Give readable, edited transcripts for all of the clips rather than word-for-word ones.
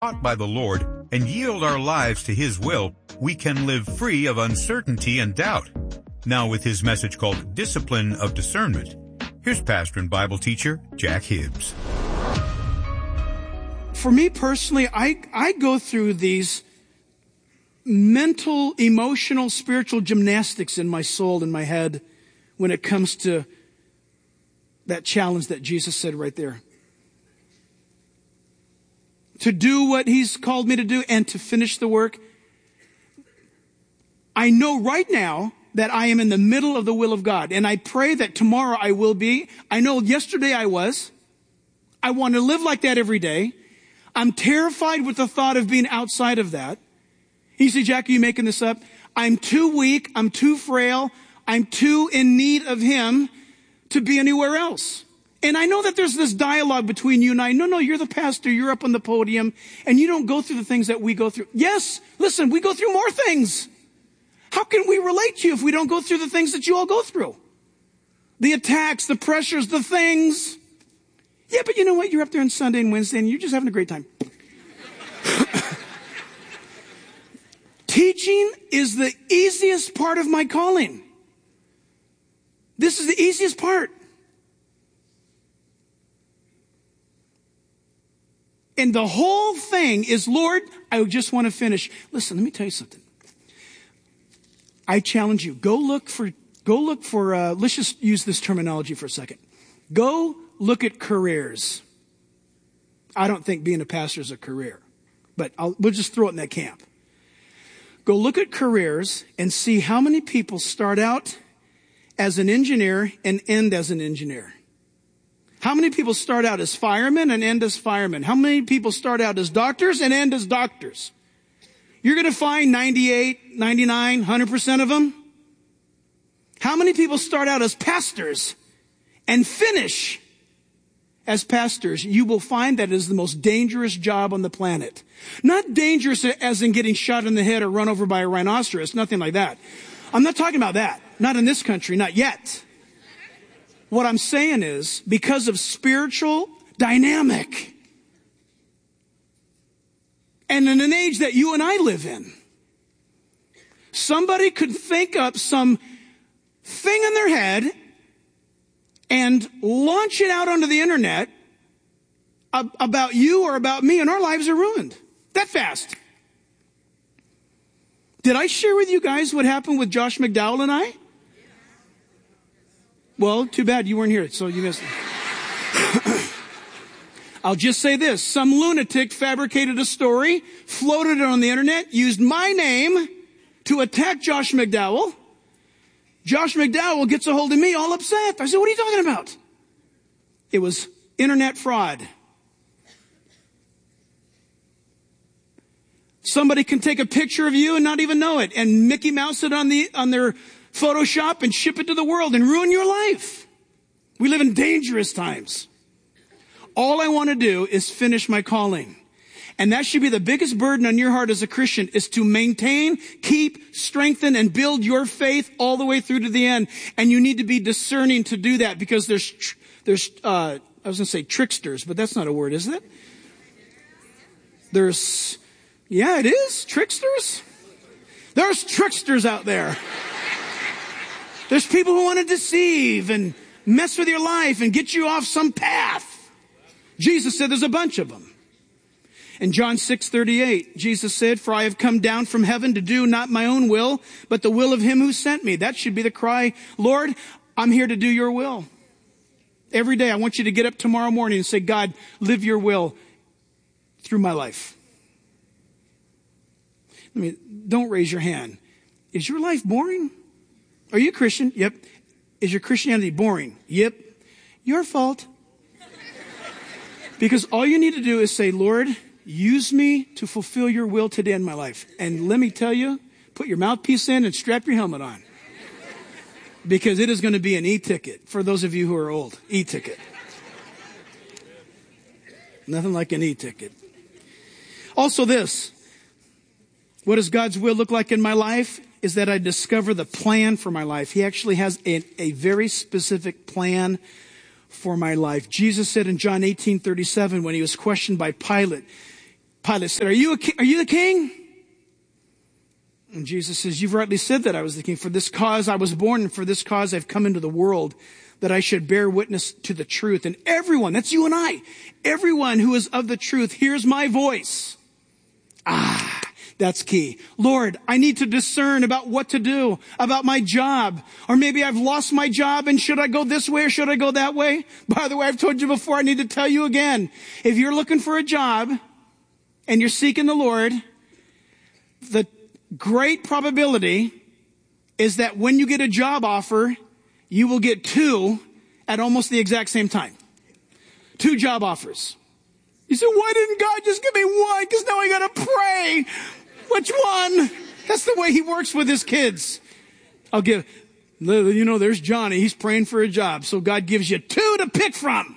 taught by the Lord and yield our lives to His will, we can live free of uncertainty and doubt. Now with his message called Discipline of Discernment, here's pastor and Bible teacher Jack Hibbs. For me personally, I go through these mental, emotional, spiritual gymnastics in my soul and my head when it comes to that challenge that Jesus said right there. To do what He's called me to do and to finish the work. I know right now that I am in the middle of the will of God. And I pray that tomorrow I will be. I know yesterday I was. I want to live like that every day. I'm terrified with the thought of being outside of that. You say, Jack, are you making this up? I'm too weak. I'm too frail. I'm too in need of Him to be anywhere else. And I know that there's this dialogue between you and I. No, you're the pastor. You're up on the podium and you don't go through the things that we go through. Yes, listen, we go through more things. How can we relate to you if we don't go through the things that you all go through? The attacks, the pressures, the things. Yeah, but you know what? You're up there on Sunday and Wednesday and you're just having a great time. Teaching is the easiest part of my calling. This is the easiest part. And the whole thing is, Lord, I just want to finish. Listen, let me tell you something. I challenge you. Go look for, let's just use this terminology for a second. Go look at careers. I don't think being a pastor is a career, but we'll just throw it in that camp. Go look at careers and see how many people start out as an engineer and end as an engineer. How many people start out as firemen and end as firemen? How many people start out as doctors and end as doctors? You're going to find 98, 99, 100% of them. How many people start out as pastors and finish as pastors? You will find that it is the most dangerous job on the planet. Not dangerous as in getting shot in the head or run over by a rhinoceros, nothing like that. I'm not talking about that. Not in this country, not yet. What I'm saying is, because of spiritual dynamic, and in an age that you and I live in, somebody could think up some thing in their head and launch it out onto the internet about you or about me, and our lives are ruined. That fast. Did I share with you guys what happened with Josh McDowell and I? Well, too bad you weren't here, so you missed it. I'll just say this. Some lunatic fabricated a story, floated it on the internet, used my name to attack Josh McDowell. Josh McDowell gets a hold of me all upset. I said, what are you talking about? It was internet fraud. Somebody can take a picture of you and not even know it and Mickey Mouse it on their Photoshop and ship it to the world and ruin your life. We live in dangerous times. All I want to do is finish my calling. And that should be the biggest burden on your heart as a Christian, is to maintain, keep, strengthen, and build your faith all the way through to the end. And you need to be discerning to do that, because there's I was going to say tricksters, but that's not a word, is it? Yeah, it is. Tricksters. There's tricksters out there. There's people who want to deceive and mess with your life and get you off some path. Jesus said there's a bunch of them. In John 6:38, Jesus said, for I have come down from heaven to do not my own will, but the will of Him who sent me. That should be the cry. Lord, I'm here to do your will. Every day I want you to get up tomorrow morning and say, God, live your will through my life. Don't raise your hand. Is your life boring? Are you a Christian? Yep. Is your Christianity boring? Yep. Your fault. Because all you need to do is say, Lord, use me to fulfill your will today in my life. And let me tell you, put your mouthpiece in and strap your helmet on. Because it is going to be an e-ticket. For those of you who are old, e-ticket. Nothing like an e-ticket. Also this. What does God's will look like in my life? Is that I discover the plan for my life. He actually has a very specific plan for my life. Jesus said in John 18:37, when he was questioned by Pilate, Pilate said, are you the king? And Jesus says, you've rightly said that I was the king. For this cause I was born, and for this cause I've come into the world, that I should bear witness to the truth. And everyone, that's you and I, everyone who is of the truth hears my voice. That's key. Lord, I need to discern about what to do, about my job. Or maybe I've lost my job, and should I go this way or should I go that way? By the way, I've told you before, I need to tell you again. If you're looking for a job and you're seeking the Lord, the great probability is that when you get a job offer, you will get 2 at almost the exact same time. 2 job offers. You say, why didn't God just give me one? Because now I got to pray. Which one? That's the way he works with his kids. There's Johnny. He's praying for a job. So God gives you 2 to pick from.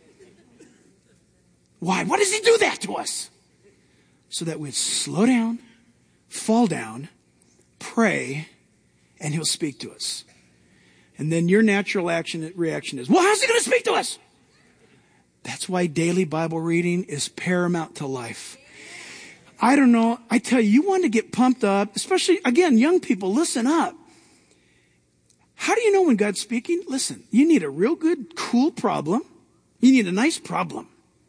Why? Why does he do that to us? So that we'd slow down, fall down, pray, and he'll speak to us. And then your natural reaction is, well, how's he going to speak to us? That's why daily Bible reading is paramount to life. I don't know. I tell you, you want to get pumped up, especially, again, young people, listen up. How do you know when God's speaking? Listen, you need a real good, cool problem. You need a nice problem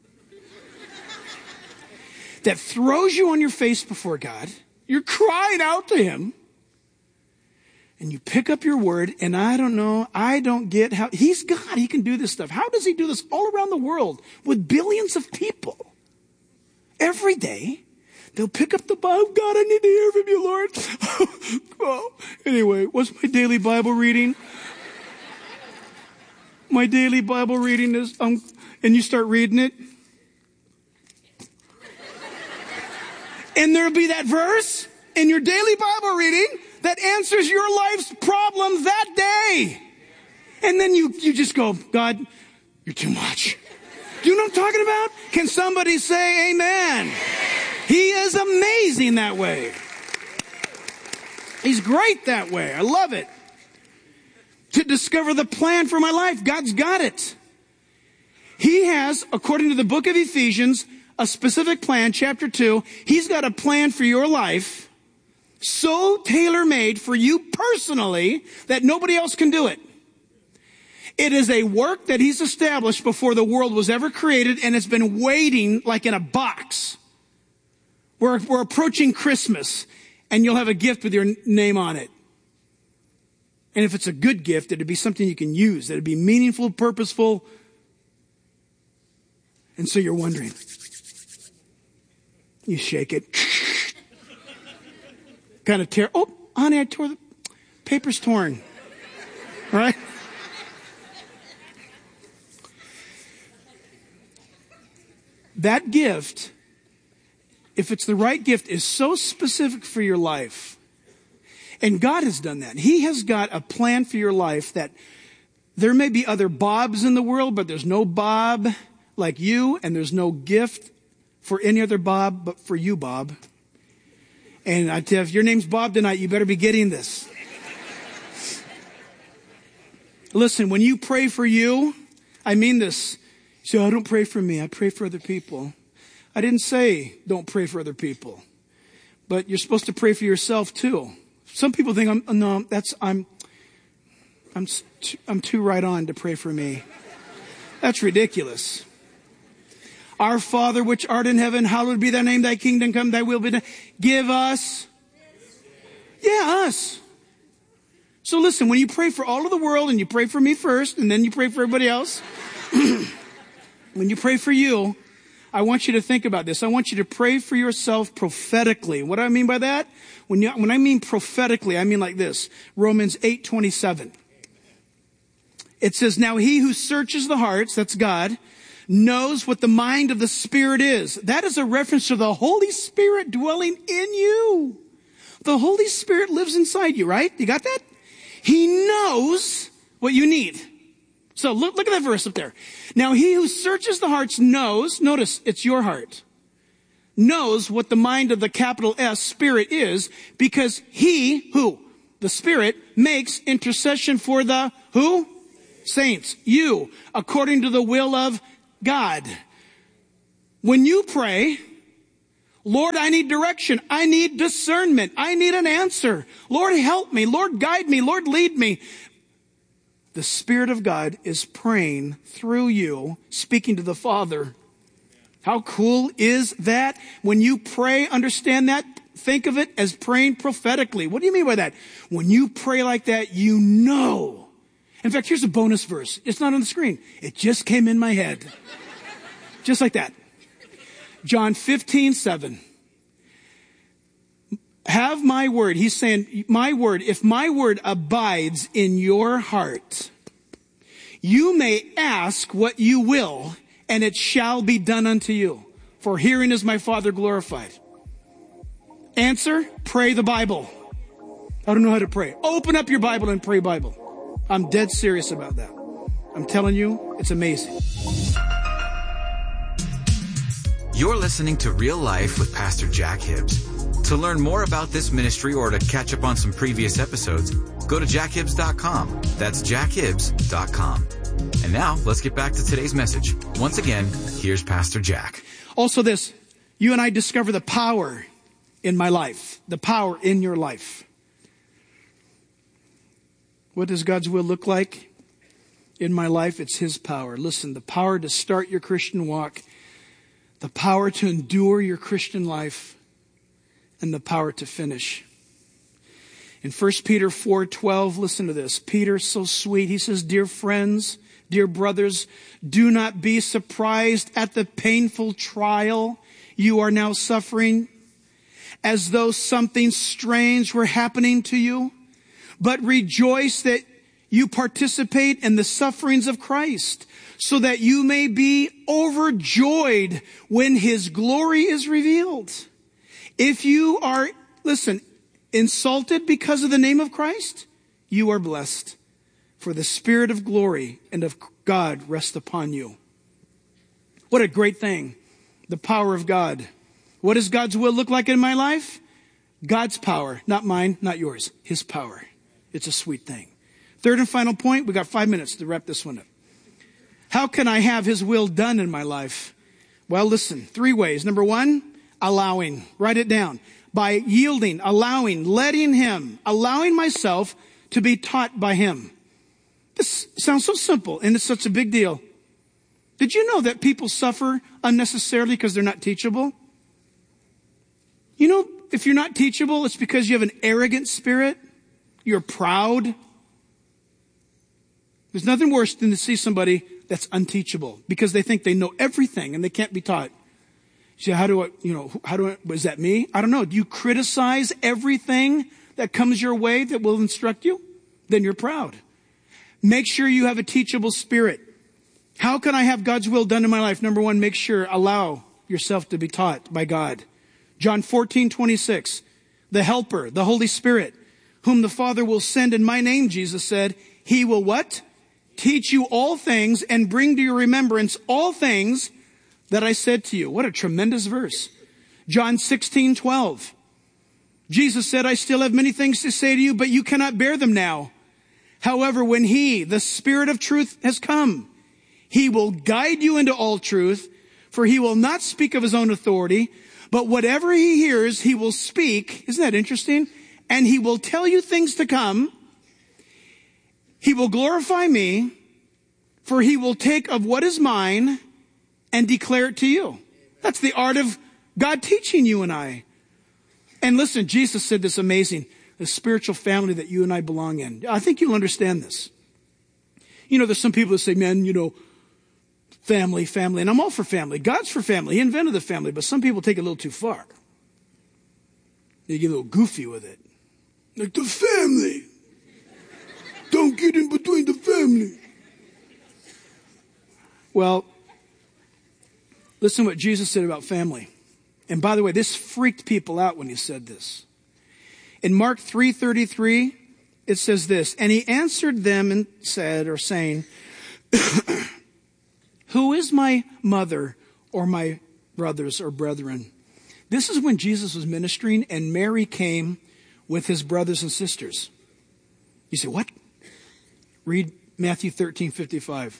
that throws you on your face before God. You're crying out to him. And you pick up your word, and I don't get how, he's God, he can do this stuff. How does he do this all around the world with billions of people? Every day, they'll pick up the Bible. God, I need to hear from you, Lord. Well, anyway, what's my daily Bible reading? My daily Bible reading is, and you start reading it. And there'll be that verse in your daily Bible reading that answers your life's problem that day. And then you just go, God, you're too much. Do you know what I'm talking about? Can somebody say amen? He is amazing that way. He's great that way. I love it. To discover the plan for my life, God's got it. He has, according to the book of Ephesians, a specific plan, chapter 2. He's got a plan for your life so tailor-made for you personally that nobody else can do it. It is a work that he's established before the world was ever created, and it's been waiting like in a box. We're approaching Christmas, and you'll have a gift with your name on it. And if it's a good gift, it'd be something you can use. It'd be meaningful, purposeful. And so you're wondering. You shake it. Kind of tear. Oh, honey, I tore the paper's torn. Right? That gift, if it's the right gift, is so specific for your life. And God has done that. He has got a plan for your life that there may be other Bobs in the world, but there's no Bob like you, and there's no gift for any other Bob but for you, Bob. And I tell you, if your name's Bob tonight, you better be getting this. Listen, when you pray for you, I mean this. You say, I don't pray for me. I pray for other people. I didn't say don't pray for other people. But you're supposed to pray for yourself too. Some people think I'm too right on to pray for me. That's ridiculous. Our Father which art in heaven, hallowed be thy name, thy kingdom come, thy will be done. Give us. Yeah, us. So listen, when you pray for all of the world, and you pray for me first, and then you pray for everybody else, when you pray for you, I want you to think about this. I want you to pray for yourself prophetically. What do I mean by that? When I mean prophetically, I mean like this. Romans 8:27. It says, now he who searches the hearts, that's God, knows what the mind of the Spirit is. That is a reference to the Holy Spirit dwelling in you. The Holy Spirit lives inside you, right? You got that? He knows what you need. So look at that verse up there. Now he who searches the hearts knows, notice it's your heart, knows what the mind of the capital S Spirit is, because he, who? The Spirit, makes intercession for the, who? Saints. You, according to the will of God. When you pray, Lord, I need direction. I need discernment. I need an answer. Lord, help me. Lord, guide me. Lord, lead me. The Spirit of God is praying through you, speaking to the Father. How cool is that? When you pray, understand that. Think of it as praying prophetically. What do you mean by that? When you pray like that, you know. In fact, here's a bonus verse. It's not on the screen. It just came in my head. Just like that. John 15:7. Have my word. He's saying, my word, if my word abides in your heart, you may ask what you will, and it shall be done unto you. For herein is my Father glorified. Answer, pray the Bible. I don't know how to pray. Open up your Bible and pray Bible. I'm dead serious about that. I'm telling you, it's amazing. You're listening to Real Life with Pastor Jack Hibbs. To learn more about this ministry or to catch up on some previous episodes, go to jackhibbs.com. That's jackhibbs.com. And now, let's get back to today's message. Once again, here's Pastor Jack. Also this, you and I discover the power in my life, the power in your life. What does God's will look like in my life? It's His power. Listen, the power to start your Christian walk, the power to endure your Christian life, and the power to finish. In 1 Peter 4:12, listen to this. Peter's so sweet. He says, dear friends, dear brothers, do not be surprised at the painful trial you are now suffering, as though something strange were happening to you, but rejoice that you participate in the sufferings of Christ, so that you may be overjoyed when His glory is revealed. If you are, listen, insulted because of the name of Christ, you are blessed, for the Spirit of glory and of God rests upon you. What a great thing, the power of God. What does God's will look like in my life? God's power, not mine, not yours, His power. It's a sweet thing. Third and final point, we got 5 minutes to wrap this one up. How can I have His will done in my life? Well, listen, 3 ways. Number 1, allowing. Write it down. By yielding, allowing, letting Him, allowing myself to be taught by Him. This sounds so simple, and it's such a big deal. Did you know that people suffer unnecessarily because they're not teachable? You know, if you're not teachable, it's because you have an arrogant spirit. You're proud. There's nothing worse than to see somebody that's unteachable because they think they know everything and they can't be taught. You say, is that me? I don't know. Do you criticize everything that comes your way that will instruct you? Then you're proud. Make sure you have a teachable spirit. How can I have God's will done in my life? Number 1, make sure, allow yourself to be taught by God. John 14:26, the Helper, the Holy Spirit, whom the Father will send in my name, Jesus said, He will what? Teach you all things and bring to your remembrance all things that I said to you. What a tremendous verse. John 16:12. Jesus said, I still have many things to say to you, but you cannot bear them now. However, when He, the Spirit of truth, has come, He will guide you into all truth, for He will not speak of His own authority, but whatever He hears, He will speak. Isn't that interesting? And He will tell you things to come. He will glorify me, for He will take of what is mine and declare it to you. That's the art of God teaching you and I. And listen, Jesus said this amazing, the spiritual family that you and I belong in. I think you'll understand this. You know, there's some people that say, man, family, and I'm all for family. God's for family. He invented the family, but some people take it a little too far. They get a little goofy with it. Like the family. Don't get in between the family. Well, listen what Jesus said about family. And by the way, this freaked people out when He said this. In Mark 3:33, it says this, and He answered them and said, or saying, who is my mother or my brothers or brethren? This is when Jesus was ministering and Mary came with His brothers and sisters. You say, what? Read Matthew 13:55.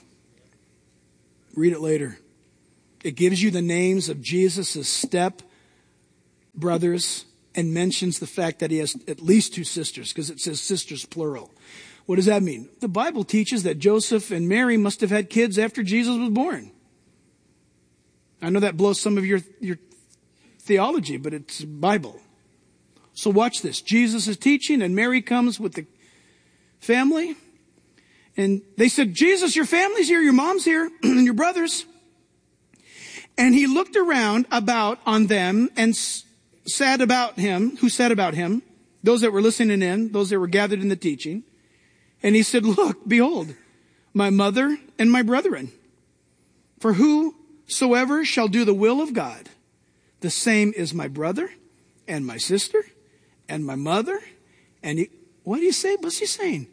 Read it later. It gives you the names of Jesus' brothers and mentions the fact that he has at least 2 sisters, because it says sisters plural. What does that mean? The Bible teaches that Joseph and Mary must have had kids after Jesus was born. I know that blows some of your theology, but it's Bible. So watch this. Jesus is teaching and Mary comes with the family. And they said, Jesus, your family's here, your mom's here, and your brothers. And he looked around about on them and said about him, those that were listening in, those that were gathered in the teaching. And he said, look, behold, my mother and my brethren. For whosoever shall do the will of God, the same is my brother and my sister and my mother. And what do you say? What's he saying?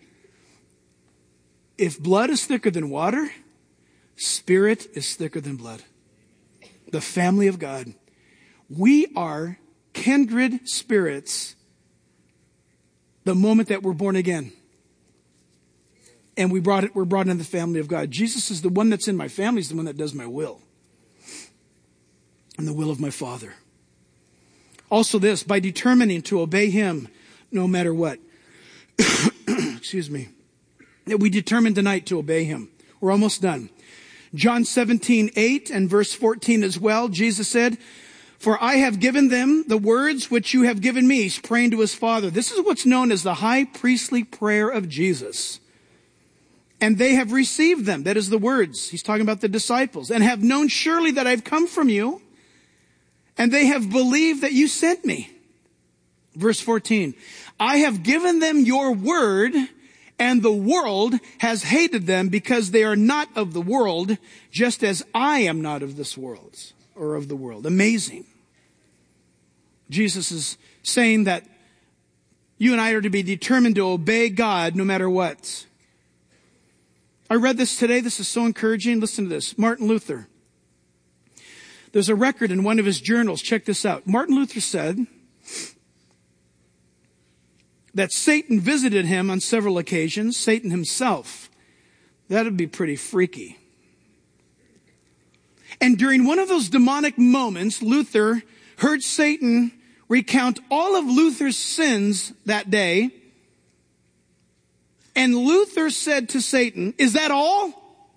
If blood is thicker than water, spirit is thicker than blood. The family of God. We are kindred spirits the moment that we're born again. And we're brought into the family of God. Jesus is the one that's in my family, is the one that does my will. And the will of my Father. Also this, by determining to obey him no matter what. Excuse me. That we determine tonight to obey him. We're almost done. John 17:8 and verse 14 as well. Jesus said, for I have given them the words which you have given me. He's praying to his Father. This is what's known as the high priestly prayer of Jesus. And they have received them. That is the words. He's talking about the disciples. And have known surely that I've come from you. And they have believed that you sent me. Verse 14. I have given them your word, and the world has hated them because they are not of the world, just as I am not of this world, or of the world. Amazing. Jesus is saying that you and I are to be determined to obey God no matter what. I read this today. This is so encouraging. Listen to this. Martin Luther. There's a record in one of his journals. Check this out. Martin Luther said that Satan visited him on several occasions. Satan himself. That would be pretty freaky. And during one of those demonic moments, Luther heard Satan recount all of Luther's sins that day. And Luther said to Satan, is that all?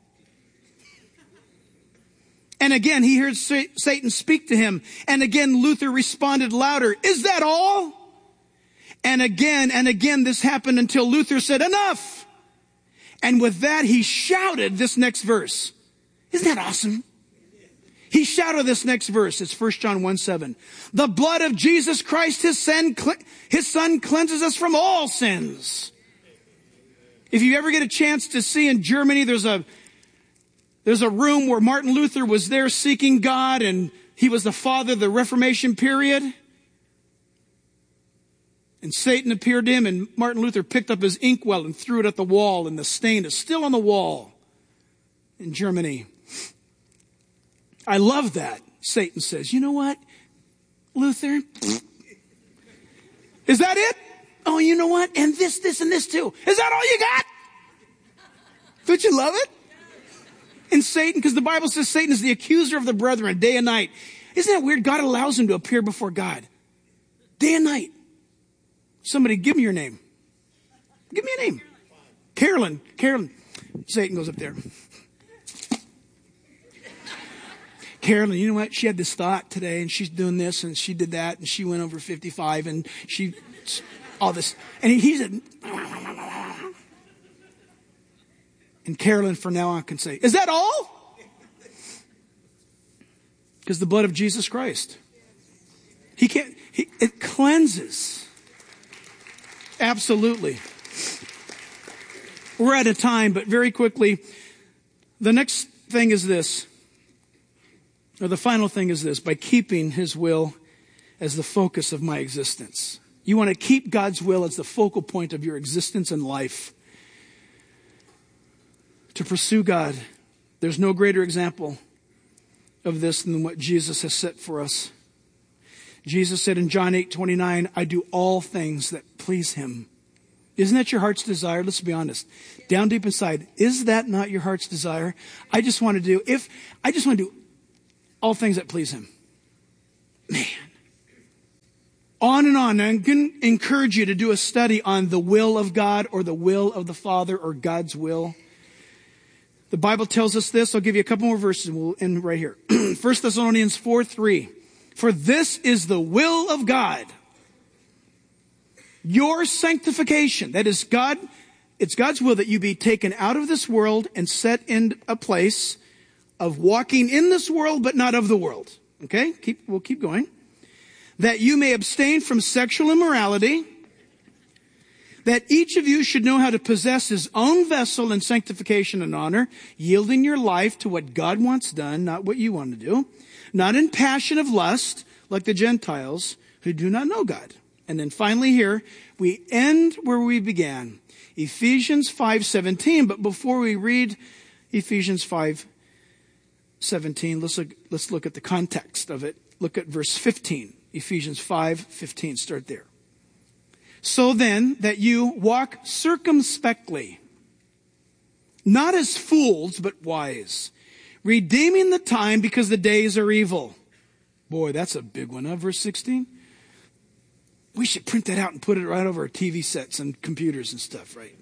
And again, he heard Satan speak to him. And again, Luther responded louder, is that all? And again, this happened until Luther said, enough. And with that, he shouted this next verse. Isn't that awesome? He shouted this next verse. It's 1 John 1:7. The blood of Jesus Christ, his son, cleanses us from all sins. If you ever get a chance to see in Germany, there's a room where Martin Luther was there seeking God, and he was the father of the Reformation period. And Satan appeared to him, and Martin Luther picked up his inkwell and threw it at the wall, and the stain is still on the wall in Germany. I love that. Satan says, you know what, Luther? Is that it? Oh, you know what? And this, and this too. Is that all you got? Don't you love it? And Satan, because the Bible says Satan is the accuser of the brethren day and night. Isn't that weird? God allows him to appear before God. Day and night. Somebody, give me your name. Give me a name. Carolyn. Satan goes up there. Carolyn, you know what? She had this thought today, and she's doing this, and she did that, and she went over 55, and she, all this. And he said, and Carolyn from now on can say, is that all? Because the blood of Jesus Christ. It cleanses. Absolutely. We're out of time, but very quickly, the next thing is this. Or the final thing is this, by keeping his will as the focus of my existence. You want to keep God's will as the focal point of your existence and life. To pursue God. There's no greater example of this than what Jesus has set for us. Jesus said in John 8:29, I do all things that please him. Isn't that your heart's desire? Let's be honest. Down deep inside, is that not your heart's desire? I just want to do all things that please him. Man, On and on. I can encourage you to do a study on the will of God or the will of the Father or God's will. The Bible tells us this. I'll give you a couple more verses and we'll end right here. 1 Thessalonians 4:3. For this is the will of God, your sanctification. That is God. It's God's will that you be taken out of this world and set in a place of walking in this world, but not of the world. Okay? We'll keep going. That you may abstain from sexual immorality, that each of you should know how to possess his own vessel in sanctification and honor, yielding your life to what God wants done, not what you want to do, not in passion of lust, like the Gentiles who do not know God. And then finally here, we end where we began, Ephesians 5:17. But before we read Ephesians 5:17, let's look at the context of it. Look at verse 15. Ephesians 5:15, start there. So then, that you walk circumspectly, not as fools, but wise, redeeming the time because the days are evil. Boy, that's a big one, huh? Verse 16. We should print that out and put it right over our TV sets and computers and stuff, right?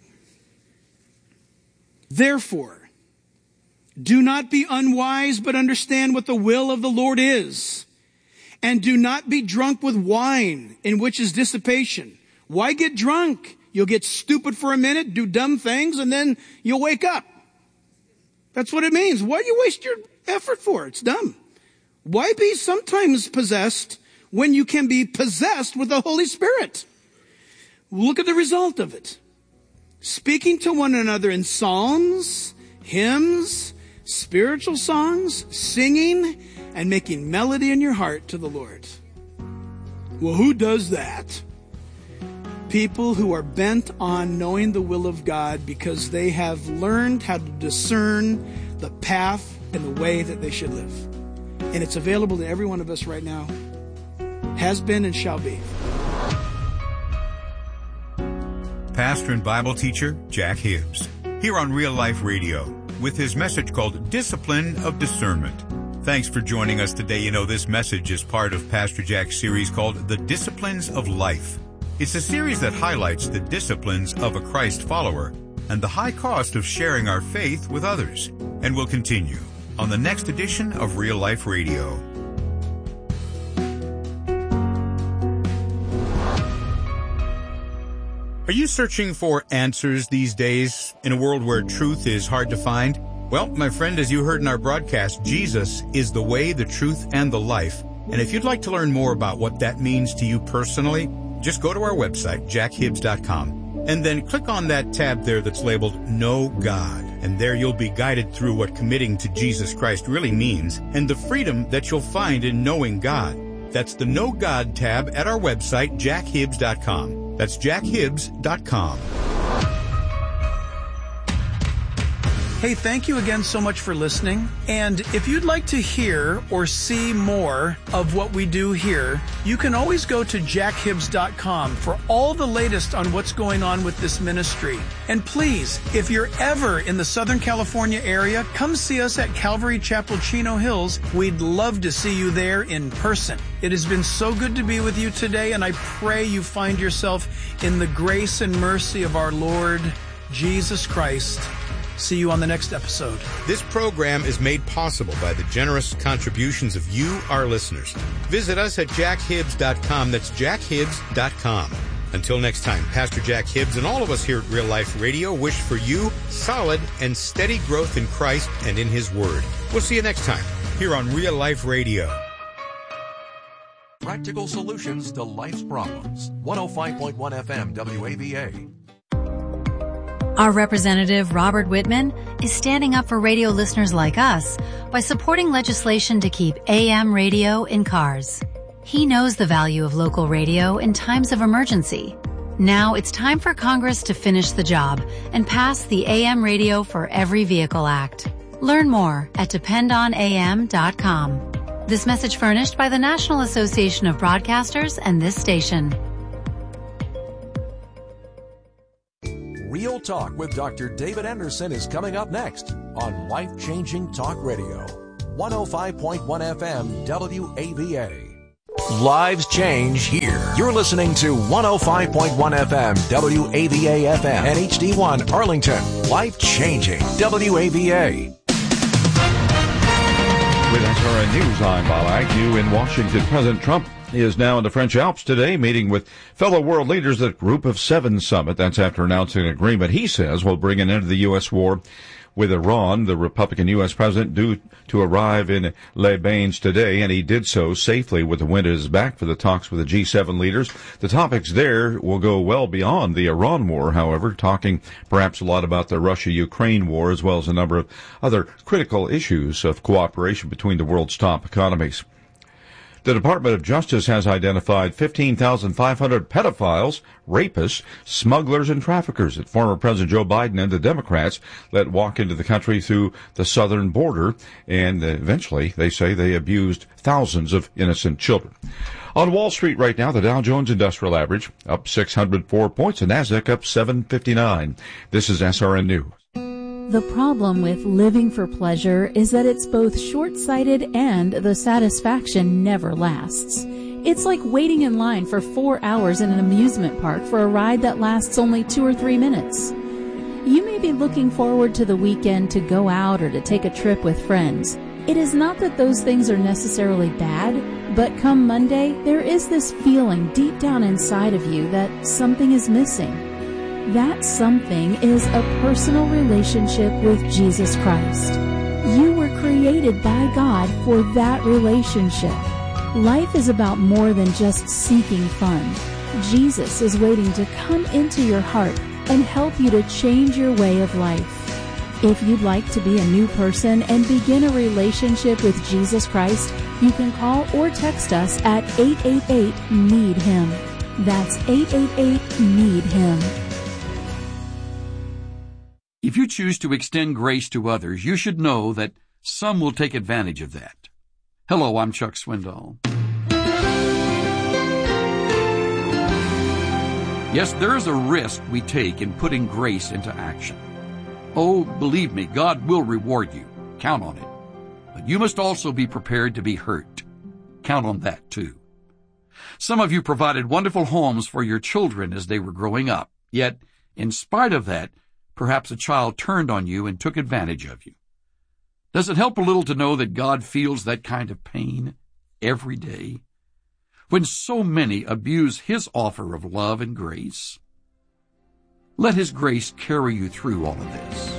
Therefore, do not be unwise, but understand what the will of the Lord is. And do not be drunk with wine, in which is dissipation. Why get drunk? You'll get stupid for a minute, do dumb things, and then you'll wake up. That's what it means. Why do you waste your effort for? It's dumb. Why be sometimes possessed when you can be possessed with the Holy Spirit? Look at the result of it. Speaking to one another in psalms, hymns, spiritual songs, singing, and making melody in your heart to the Lord. Well, who does that? People who are bent on knowing the will of God because they have learned how to discern the path and the way that they should live. And it's available to every one of us right now. Has been and shall be. Pastor and Bible teacher Jack Hibbs, here on Real Life Radio, with his message called Discipline of Discernment. Thanks for joining us today. You know, this message is part of Pastor Jack's series called The Disciplines of Life. It's a series that highlights the disciplines of a Christ follower and the high cost of sharing our faith with others. And we'll continue on the next edition of Real Life Radio. Are you searching for answers these days in a world where truth is hard to find? Well, my friend, as you heard in our broadcast, Jesus is the way, the truth, and the life. And if you'd like to learn more about what that means to you personally, just go to our website, jackhibbs.com, and then click on that tab there that's labeled Know God. And there you'll be guided through what committing to Jesus Christ really means and the freedom that you'll find in knowing God. That's the Know God tab at our website, jackhibbs.com. That's jackhibbs.com. Hey, thank you again so much for listening. And if you'd like to hear or see more of what we do here, you can always go to jackhibbs.com for all the latest on what's going on with this ministry. And please, if you're ever in the Southern California area, come see us at Calvary Chapel, Chino Hills. We'd love to see you there in person. It has been so good to be with you today, and I pray you find yourself in the grace and mercy of our Lord Jesus Christ. See you on the next episode. This program is made possible by the generous contributions of you, our listeners. Visit us at jackhibbs.com. That's jackhibbs.com. Until next time, Pastor Jack Hibbs and all of us here at Real Life Radio wish for you solid and steady growth in Christ and in His Word. We'll see you next time here on Real Life Radio. Practical solutions to life's problems. 105.1 FM WAVA. Our representative, Robert Whitman, is standing up for radio listeners like us by supporting legislation to keep AM radio in cars. He knows the value of local radio in times of emergency. Now it's time for Congress to finish the job and pass the AM Radio for Every Vehicle Act. Learn more at dependonam.com. This message furnished by the National Association of Broadcasters and this station. Real Talk with Dr. David Anderson is coming up next on Life Changing Talk Radio, 105.1 FM WAVA. Lives change here. You're listening to 105.1 FM, WAVA FM, and HD1 Arlington. Life changing WAVA. With SRN News, I'm Bob Agnew in Washington. President Trump is now in the French Alps today, meeting with fellow world leaders at Group of Seven summit. That's after announcing an agreement he says will bring an end to the U.S. war with Iran. The Republican U.S. president due to arrive in Les Bains today, and he did so safely with the wind at his back for the talks with the G7 leaders. The topics there will go well beyond the Iran war, however, talking perhaps a lot about the Russia-Ukraine war, as well as a number of other critical issues of cooperation between the world's top economies. The Department of Justice has identified 15,500 pedophiles, rapists, smugglers, and traffickers that former President Joe Biden and the Democrats let walk into the country through the southern border, and eventually, they say, they abused thousands of innocent children. On Wall Street right now, the Dow Jones Industrial Average up 604 points, and NASDAQ up 759. This is SRN News. The problem with living for pleasure is that it's both short-sighted and the satisfaction never lasts. It's like waiting in line for 4 hours in an amusement park for a ride that lasts only 2 or 3 minutes. You may be looking forward to the weekend to go out or to take a trip with friends. It is not that those things are necessarily bad, but come Monday, there is this feeling deep down inside of you that something is missing. That something is a personal relationship with Jesus Christ. You were created by God for that relationship. Life is about more than just seeking fun. Jesus is waiting to come into your heart and help you to change your way of life. If you'd like to be a new person and begin a relationship with Jesus Christ, you can call or text us at 888-NEED-HIM. That's 888-NEED-HIM. If you choose to extend grace to others, you should know that some will take advantage of that. Hello, I'm Chuck Swindoll. Yes, there is a risk we take in putting grace into action. Oh, believe me, God will reward you. Count on it. But you must also be prepared to be hurt. Count on that, too. Some of you provided wonderful homes for your children as they were growing up. Yet, in spite of that, perhaps a child turned on you and took advantage of you. Does it help a little to know that God feels that kind of pain every day? When so many abuse His offer of love and grace, let His grace carry you through all of this.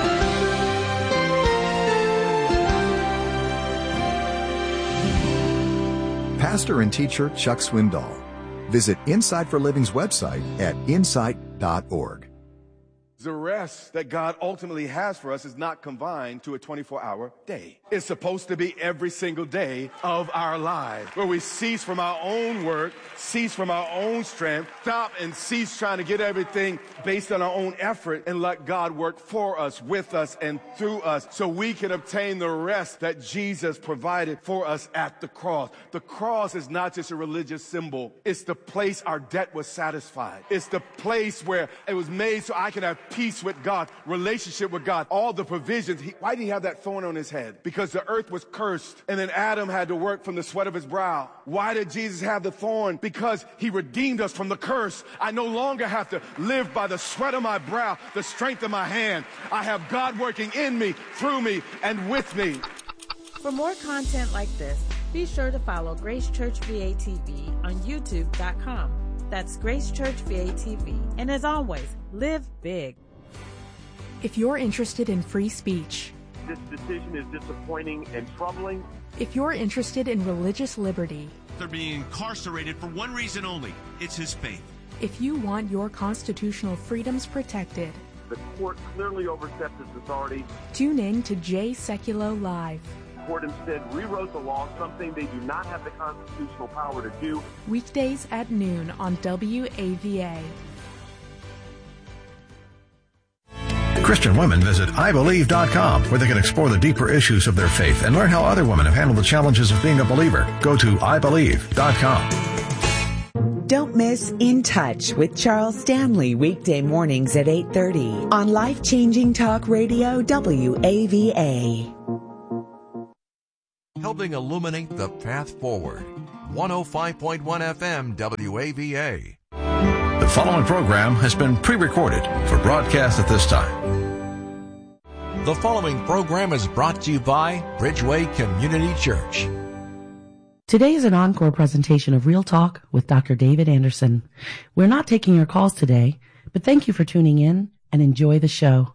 Pastor and teacher Chuck Swindoll. Visit Insight for Living's website at insight.org. The rest that God ultimately has for us is not confined to a 24-hour day. It's supposed to be every single day of our lives, where we cease from our own work, cease from our own strength, stop and cease trying to get everything based on our own effort, and let God work for us, with us, and through us, so we can obtain the rest that Jesus provided for us at the cross. The cross is not just a religious symbol. It's the place our debt was satisfied. It's the place where it was made so I can have peace with God, relationship with God, all the provisions. Why did He have that thorn on His head? Because the earth was cursed, and then Adam had to work from the sweat of his brow. Why did Jesus have the thorn? Because He redeemed us from the curse. I no longer have to live by the sweat of my brow, the strength of my hand. I have God working in me, through me, and with me. For more content like this, be sure to follow Grace Church VATV on YouTube.com. That's Grace Church VATV. And as always, live big. If you're interested in free speech, this decision is disappointing and troubling. If you're interested in religious liberty, they're being incarcerated for one reason only. It's his faith. If you want your constitutional freedoms protected, the court clearly overstepped its authority. Tune in to Jay Sekulow Live. The court instead rewrote the law, something they do not have the constitutional power to do. Weekdays at noon on WAVA. Christian women visit IBelieve.com, where they can explore the deeper issues of their faith and learn how other women have handled the challenges of being a believer. Go to IBelieve.com. Don't miss In Touch with Charles Stanley, weekday mornings at 8:30 on Life-Changing Talk Radio WAVA. Helping illuminate the path forward. 105.1 FM WAVA. The following program has been pre-recorded for broadcast at this time. The following program is brought to you by Bridgeway Community Church. Today is an encore presentation of Real Talk with Dr. David Anderson. We're not taking your calls today, but thank you for tuning in and enjoy the show.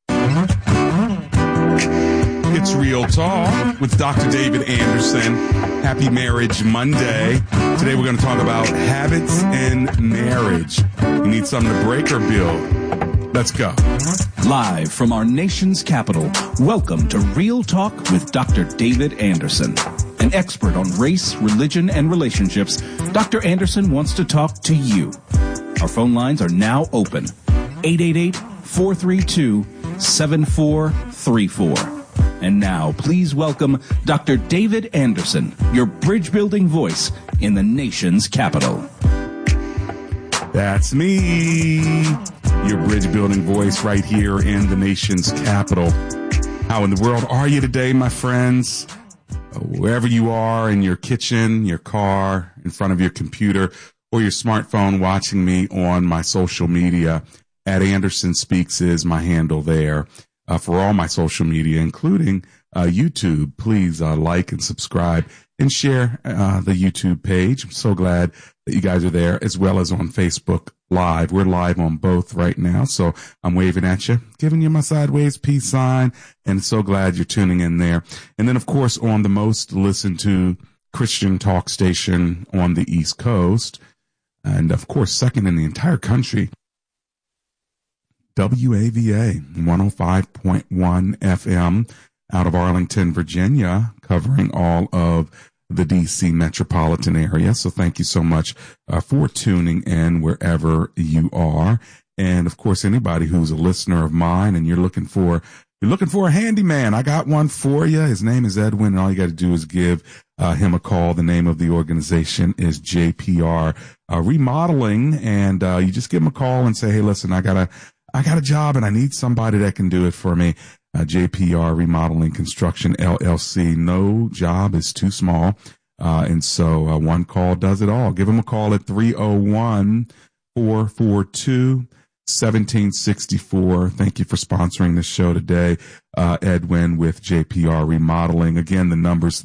It's Real Talk with Dr. David Anderson. Happy Marriage Monday. Today we're going to talk about habits in marriage. You need something to break or build? Let's go. Live from our nation's capital, welcome to Real Talk with Dr. David Anderson. An expert on race, religion, and relationships, Dr. Anderson wants to talk to you. Our phone lines are now open. 888-432-7434. And now, please welcome Dr. David Anderson, your bridge-building voice in the nation's capital. That's me, your bridge-building voice right here in the nation's capital. How in the world are you today, my friends? Wherever you are, in your kitchen, your car, in front of your computer, or your smartphone, watching me on my social media, at Anderson Speaks is my handle there. For all my social media, including YouTube, please like and subscribe and share the YouTube page. I'm so glad that you guys are there, as well as on Facebook Live. We're live on both right now, so I'm waving at you, giving you my sideways peace sign, and so glad you're tuning in there. And then, of course, on the most listened to Christian talk station on the East Coast, and, of course, second in the entire country, WAVA 105.1 FM out of Arlington, Virginia, covering all of the DC metropolitan area. So thank you so much for tuning in wherever you are. And of course, anybody who's a listener of mine and you're looking for a handyman, I got one for you. His name is Edwin, and all you got to do is give him a call. The name of the organization is JPR Remodeling, and you just give him a call and say, hey, listen, I got a job and I need somebody that can do it for me. JPR Remodeling Construction LLC. No job is too small. And so one call does it all. Give them a call at 301-442-1764. Thank you for sponsoring the show today. Edwin with JPR Remodeling. Again, the number's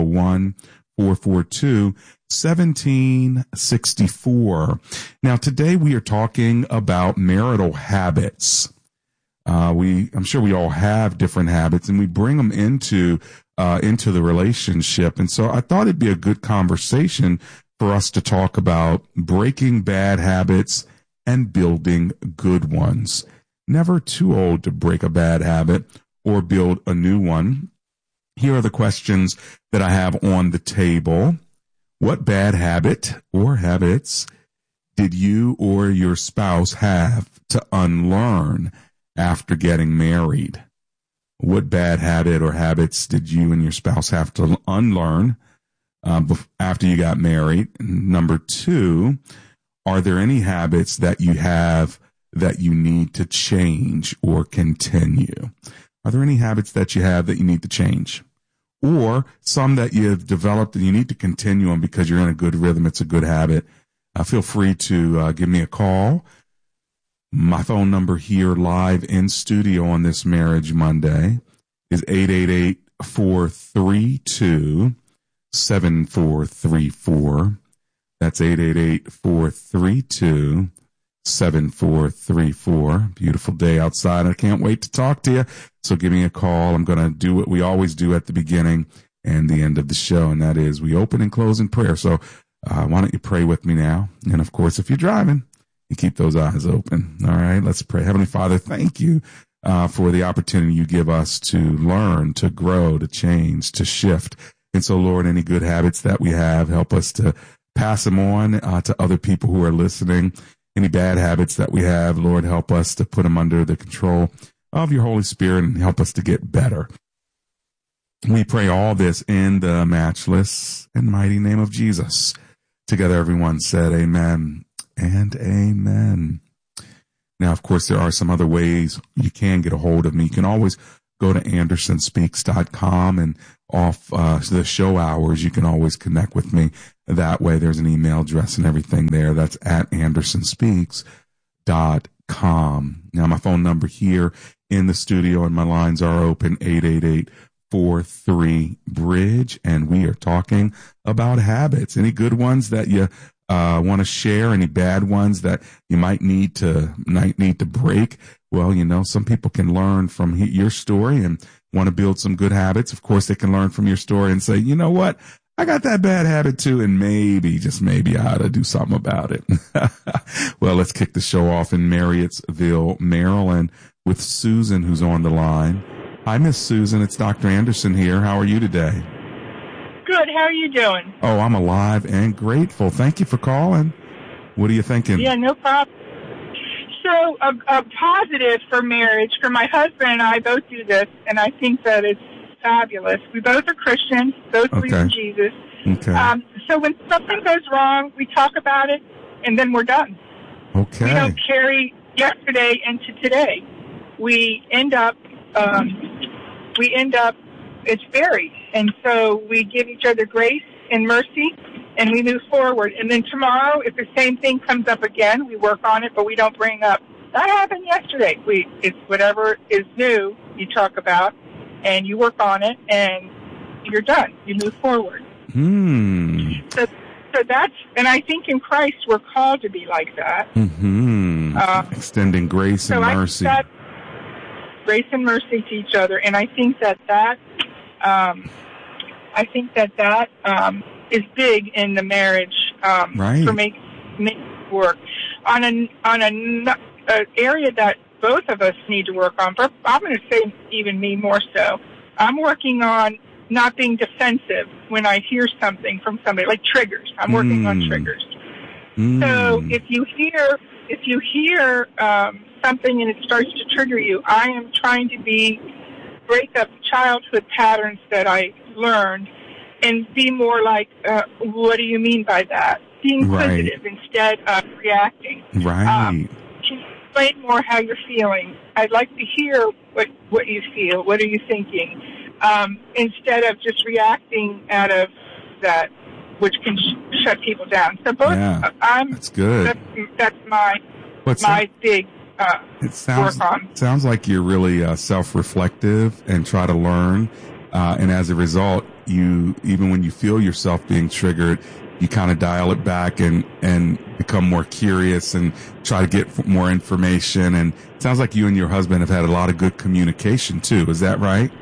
301-442-1764. Now, today we are talking about marital habits. I'm sure we all have different habits, and we bring them into the relationship. And so I thought it'd be a good conversation for us to talk about breaking bad habits and building good ones. Never too old to break a bad habit or build a new one. Here are the questions that I have on the table. What bad habit or habits did you or your spouse have to unlearn after getting married? What bad habit or habits did you and your spouse have to unlearn after you got married? Number two, are there any habits that you have that you need to change or continue? Are there any habits that you have that you need to change? Or some that you've developed and you need to continue on because you're in a good rhythm, it's a good habit? Feel free to give me a call. My phone number here live in studio on this Marriage Monday is 888-432-7434. That's 888-432-7434. Beautiful day outside. I can't wait to talk to you. So give me a call. I'm going to do what we always do at the beginning and the end of the show, and that is we open and close in prayer. So why don't you pray with me now? And of course, if you're driving, you keep those eyes open. All right, let's pray. Heavenly Father, thank you for the opportunity you give us to learn, to grow, to change, to shift. And so, Lord, any good habits that we have, help us to pass them on to other people who are listening. Any bad habits that we have, Lord, help us to put them under the control of your Holy Spirit and help us to get better. We pray all this in the matchless and mighty name of Jesus. Together, everyone said amen and amen. Now, of course, there are some other ways you can get a hold of me. You can always go to AndersonSpeaks.com, and off the show hours, you can always connect with me that way. There's an email address and everything there. That's at andersonspeaks.com. Now, my phone number here in the studio and my lines are open, 888-43-BRIDGE, and we are talking about habits. Any good ones that you want to share? Any bad ones that you might need to break? Well, some people can learn from your story and want to build some good habits. Of course, they can learn from your story and say, you know what? I got that bad habit too, and maybe, just maybe, I ought to do something about it. Well, let's kick the show off in Marriottsville, Maryland, with Susan, who's on the line. Hi, Miss Susan. It's Dr. Anderson here. How are you today? Good. How are you doing? Oh, I'm alive and grateful. Thank you for calling. What are you thinking? Yeah, no problem. So, a positive for marriage, for my husband and I both do this, and I think that it's fabulous. We both are Christians, both believe in Jesus. Okay. So when something goes wrong, we talk about it, and then we're done. Okay. We don't carry yesterday into today. We end up, it's buried. And so we give each other grace and mercy, and we move forward. And then tomorrow, if the same thing comes up again, we work on it, but we don't bring up, that happened yesterday. It's whatever is new you talk about, and you work on it, and you're done. You move forward. So that's, and I think in Christ we're called to be like that. Extending grace and mercy. Grace and mercy to each other, and I think that is big in the marriage for make it work. On an area that both of us need to work on, but I'm going to say even me more so, I'm working on not being defensive when I hear something from somebody, like triggers. I'm working on triggers. So if you hear something and it starts to trigger you, I am trying to break up childhood patterns that I learned and be more like, what do you mean by that? Being inquisitive instead of reacting. Right. Can you explain more how you're feeling? I'd like to hear what you feel. What are you thinking? Instead of just reacting out of that, which can shut people down. So both, that's good. That's my big work on. It sounds like you're really self-reflective and try to learn. And as a result, even when you feel yourself being triggered, you kind of dial it back and become more curious and try to get more information. And it sounds like you and your husband have had a lot of good communication too. Is that right?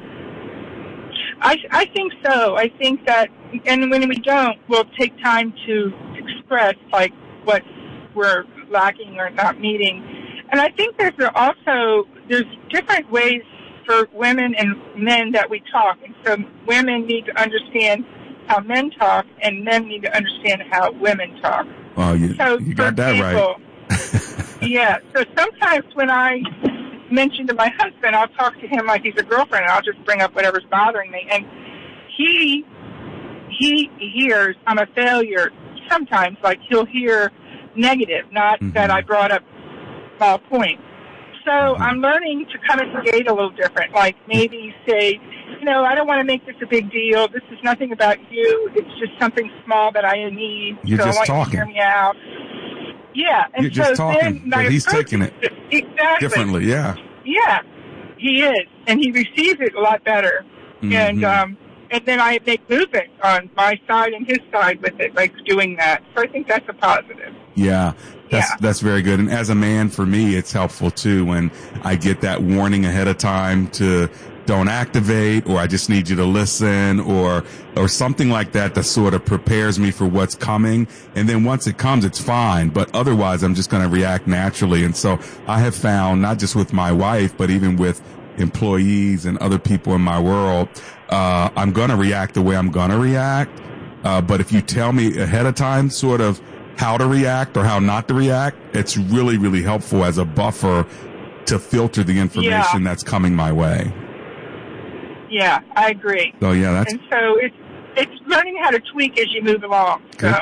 I think so. I think that, and when we don't, we'll take time to express like what we're lacking or not meeting. And I think there's different ways for women and men that we talk. And so women need to understand how men talk, and men need to understand how women talk. Well, you got that right. Yeah. So sometimes when I mention to my husband, I'll talk to him like he's a girlfriend, and I'll just bring up whatever's bothering me. And he hears I'm a failure sometimes, like he'll hear negative, not that I brought up a small point. So I'm learning to kind of engage a little different, like maybe say, I don't want to make this a big deal. This is nothing about you. It's just something small that I need. You're just talking. I want you to hear me out. Yeah. And you're just talking, but he's taking it differently. Yeah. Yeah, he is. And he receives it a lot better. And then I make movement on my side and his side with it, like doing that. So I think that's a positive. Yeah. That's very good. And as a man, for me, it's helpful too when I get that warning ahead of time to don't activate, or I just need you to listen, or something like that sort of prepares me for what's coming. And then once it comes, it's fine. But otherwise, I'm just going to react naturally. And so I have found, not just with my wife, but even with employees and other people in my world, I'm going to react the way I'm going to react. But if you tell me ahead of time sort of how to react or how not to react, it's really, really helpful as a buffer to filter the information that's coming my way. Yeah, I agree. So and so it's learning how to tweak as you move along. Good. So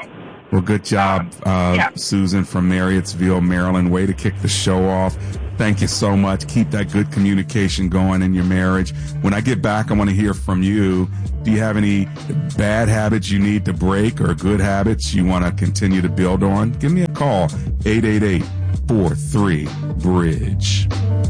Well, good job, Susan from Marriottsville, Maryland. Way to kick the show off. Thank you so much. Keep that good communication going in your marriage. When I get back, I want to hear from you. Do you have any bad habits you need to break or good habits you want to continue to build on? Give me a call, 888-43-BRIDGE.